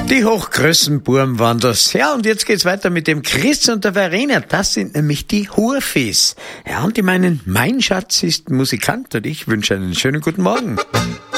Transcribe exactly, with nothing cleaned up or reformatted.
Die Hochgrößenburm waren das. Ja, und jetzt geht's weiter mit dem Chris und der Verena. Das sind nämlich die Hurfis. Ja, und die meinen, mein Schatz ist Musikant und ich wünsche einen schönen guten Morgen.